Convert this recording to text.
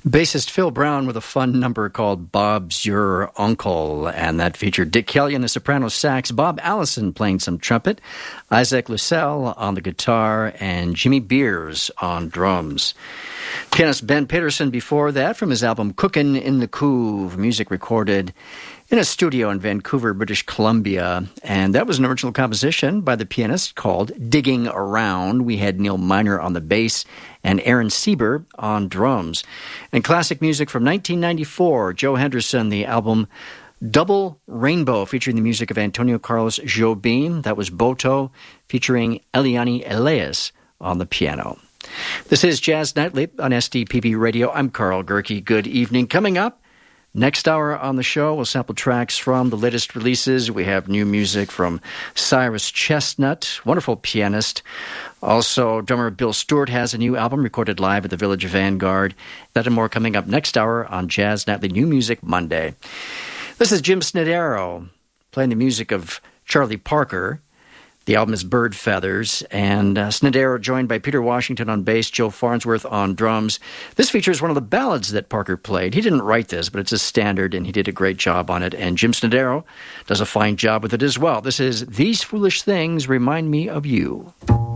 Bassist Phil Brown with a fun number called Bob's Your Uncle, and that featured Dick Kelly on the soprano sax, Bob Allison playing some trumpet, Isaac Lucelle on the guitar, and Jimmy Beers on drums. Pianist Ben Peterson before that from his album Cookin' in the Coove, music recorded in a studio in Vancouver, British Columbia. And that was an original composition by the pianist called Digging Around. We had Neil Miner on the bass and Aaron Sieber on drums. And classic music from 1994, Joe Henderson, the album Double Rainbow, featuring the music of Antonio Carlos Jobim. That was Boto, featuring Eliane Elias on the piano. This is Jazz Nightly on SDPB Radio. I'm Carl Gerke. Good evening. Coming up, next hour on the show, we'll sample tracks from the latest releases. We have new music from Cyrus Chestnut, wonderful pianist. Also, drummer Bill Stewart has a new album recorded live at the Village Vanguard. That and more coming up next hour on Jazz Nightly New Music Monday. This is Jim Snedero playing the music of Charlie Parker. The album is Bird Feathers, and Snedero joined by Peter Washington on bass, Joe Farnsworth on drums. This features one of the ballads that Parker played. He didn't write this, but it's a standard, and he did a great job on it. And Jim Snedero does a fine job with it as well. This is These Foolish Things Remind Me of You.